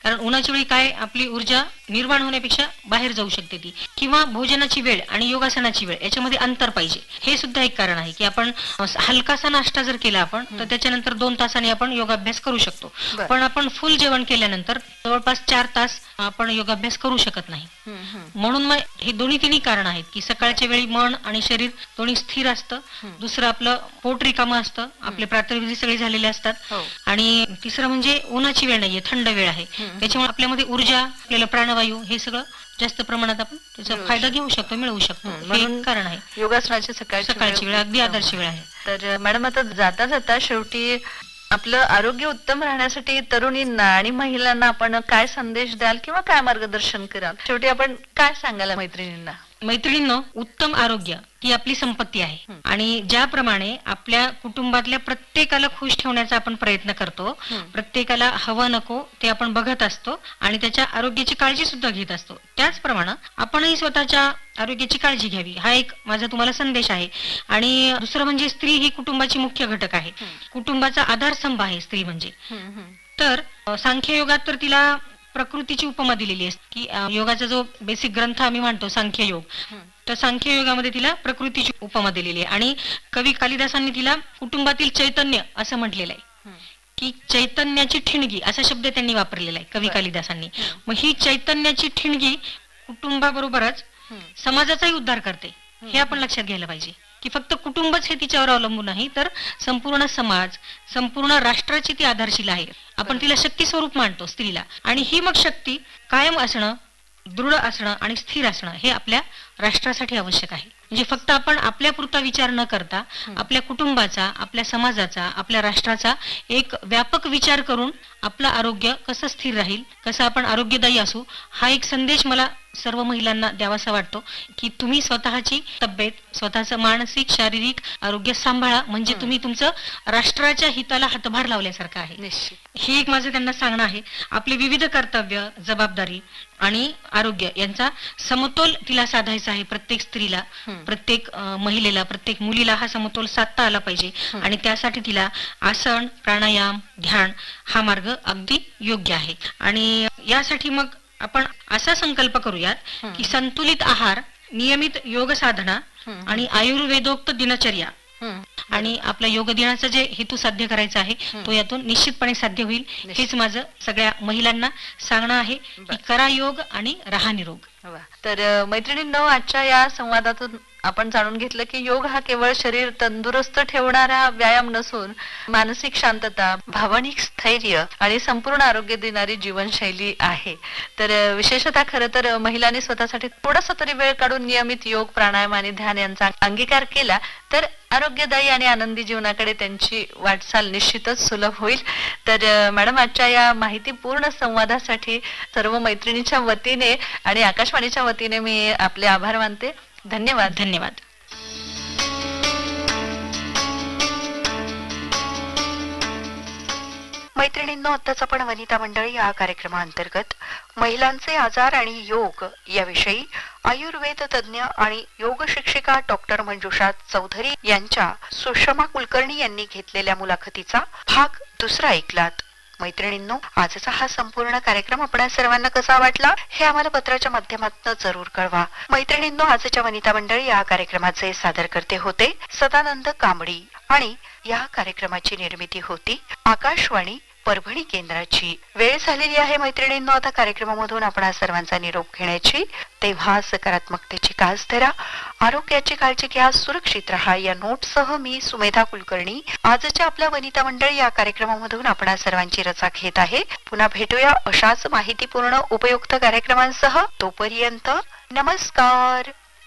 कारण उन्हाची वेळी काय आपली ऊर्जा निर्माण होण्यापेक्षा बाहेर जाऊ शकते ती, किंवा भोजनाची वेळ आणि योगासनाची वेळ याच्यामध्ये अंतर पाहिजे, हे सुद्धा एक कारण आहे की आपण हलकासा नाश्ता जर केला आपण तर त्याच्यानंतर 2 तासांनी आपण योगाभ्यास करू शकतो, पण आपण फुल जेवण केल्यानंतर जवळपास 4 तास आपण योगाभ्यास करू शकत नाही. म्हणून मग हे दोन्ही तिन्ही कारण आहेत की सकाळच्या वेळी मन आणि शरीर दोन्ही स्थिर असतं, दुसरं आपलं पोट रिकामं असतं, आपले प्रातर्विधी सगळे झालेले असतात, आणि तिसरं म्हणजे उन्हाची वेळ नाहीये, थंड वेळ आहे, त्याच्यामुळे आपल्यामध्ये ऊर्जा, आपल्याला प्राणवायू हे सगळं जास्त प्रमाणात आपण त्याचा फायदा घेऊ शकतो, मिळवू शकतो. हे कारण आहे योगासनाची सकाळची वेळ अगदी आदर्श वेळ आहे. तर मॅडम, आता जाता जाता शेवटी आपलं आरोग्य उत्तम राहण्यासाठी तरुणींना आणि महिलांना आपण काय संदेश द्याल किंवा काय मार्गदर्शन कराल? शेवटी आपण काय सांगाल मैत्रिणींना? मैत्रिणींनो, उत्तम आरोग्य ही आपली संपत्ती आहे, आणि ज्याप्रमाणे आपल्या कुटुंबातल्या प्रत्येकाला खुश ठेवण्याचा आपण प्रयत्न करतो, प्रत्येकाला हवं नको ते आपण बघत असतो आणि त्याच्या आरोग्याची काळजी सुद्धा घेत असतो, त्याचप्रमाणे आपणही स्वतःच्या आरोग्याची काळजी घ्यावी, हा एक माझा तुम्हाला संदेश आहे. आणि दुसरं म्हणजे स्त्री ही कुटुंबाची मुख्य घटक आहे, कुटुंबाचा आधारस्तंभ आहे स्त्री म्हणजे. तर सांख्ययोगात तर तिला प्रकृतीची उपमा दिलेली असते की योगाचा जो बेसिक ग्रंथ आम्ही म्हणतो सांख्ययोग, तर सांख्ययोगामध्ये तिला प्रकृतीची उपमा दिलेली आहे, आणि कवी कालिदासांनी तिला कुटुंबातील चैतन्य असं म्हटलेलं आहे की चैतन्याची ठिणगी असा शब्द त्यांनी वापरलेला आहे कवी कालिदासांनी. मग ही चैतन्याची ठिणगी कुटुंबाबरोबरच समाजाचाही उद्धार करते, हे आपण लक्षात घ्यायला पाहिजे की फक्त कुटुंबच हे तिच्यावर अवलंबून नाही, तर संपूर्ण समाज, संपूर्ण राष्ट्राची ती आधारशिला आहे. आपण तिला शक्ती स्वरूप मानतो स्त्रीला, आणि ही मग शक्ती कायम असणं, दृढ असणं आणि स्थिर असणं हे आपल्या राष्ट्रासाठी आवश्यक आहे. म्हणजे फक्त आपण आपल्यापुरता विचार न करता आपल्या कुटुंबाचा, आपल्या समाजाचा, आपल्या राष्ट्राचा एक व्यापक विचार करून आपलं आरोग्य कसं स्थिर राहील, कसं आपण आरोग्यदायी असू, हा एक संदेश मला सर्व महिलांना द्यावासा वाटतो की तुम्ही स्वतःची तब्येत, स्वतःचं मानसिक शारीरिक आरोग्य सांभाळा, म्हणजे तुम्ही तुमचं राष्ट्राच्या हिताला हातभार लावल्यासारखं आहे. हे एक माझं त्यांना सांगणं आहे. आपले विविध कर्तव्य, जबाबदारी आणि आरोग्य यांचा समतोल तिला साधायचा आहे. प्रत्येक स्त्रीला, प्रत्येक महिलेला, प्रत्येक मुलीला हा समतोल साधता आला पाहिजे, आणि त्यासाठी तिला आसन, प्राणायाम, ध्यान हा मार्ग अगदी योग्य आहे. आणि यासाठी मग आपण असा संकल्प करूयात की संतुलित आहार, नियमित योग साधना आणि आयुर्वेदोक्त दिनचर्या, आणि आपल्या योग दिनाचा जे हेतू साध्य करायचा आहे तो यातून निश्चितपणे साध्य होईल. हेच माझं सगळ्या महिलांना सांगणं आहे की करा योग आणि राहा निरोग. तर मैत्रिणींनो, आजच्या या संवादातून आपण जाणून घेतलं की योग हा केवळ शरीर तंदुरुस्त ठेवणारा व्यायाम नसून मानसिक शांतता, भावनिक स्थैर्य आणि संपूर्ण आरोग्य देणारी जीवनशैली आहे. तर विशेषतः खरं तर महिलांनी स्वतःसाठी थोडासा तरी वेळ काढून नियमित योग, प्राणायाम आणि ध्यान यांचा अंगीकार केला तर आरोग्यदायी आणि आनंदी जीवनाकडे त्यांची वाटचाल निश्चितच सुलभ होईल. तर मॅडम, आजच्या या माहितीपूर्ण संवादासाठी सर्व मैत्रिणीच्या वतीने आणि आकाशवाणीच्या वतीने मी आपले आभार मानते. धन्यवाद. धन्यवाद. मैत्रिणींनो, आताच आपण वनिता मंडळी या कार्यक्रमाअंतर्गत महिलांचे आजार आणि योग याविषयी आयुर्वेद तज्ञ आणि योग शिक्षिका डॉक्टर मंजुषा चौधरी यांच्या सुषमा कुलकर्णी यांनी घेतलेल्या मुलाखतीचा भाग 2 ऐकलात. मैत्रिणींनो, आजचा हा संपूर्ण कार्यक्रम आपल्या सर्वांना कसा वाटला हे आम्हाला पत्राच्या माध्यमातून जरूर कळवा. मैत्रिणींनो, आजच्या वनिता मंडळी या कार्यक्रमाचे सादरकर्ते होते सदानंद कांबडी, आणि या कार्यक्रमाची निर्मिती होती आकाशवाणी परभणी केंद्राची. वेळ झालेली आहे मैत्रिणींनो आता कार्यक्रमामधून आपण सर्वांचा निरोप घेण्याची. तेव्हा सकारात्मकतेची कास धरा, आरोग्याची काळजी घ्या, सुरक्षित राहा या नोटसह मी सुमेधा कुलकर्णी आजच्या आपल्या वनिता मंडळी या कार्यक्रमामधून आपण सर्वांची रजा घेत आहे. पुन्हा भेटूया अशाच माहितीपूर्ण उपयुक्त कार्यक्रमांसह. तोपर्यंत नमस्कार.